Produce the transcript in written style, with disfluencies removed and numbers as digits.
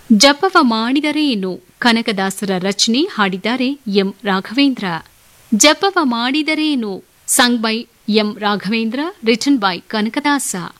ಜಪವ ಮಾಡಿದರೇನು ಕನಕದಾಸರ ರಚನೆ ಹಾಡಿದ್ದಾರೆ M Raghavendra. ಜಪವ ಮಾಡಿದರೇನು sung by M Raghavendra, written by Kanakadasa.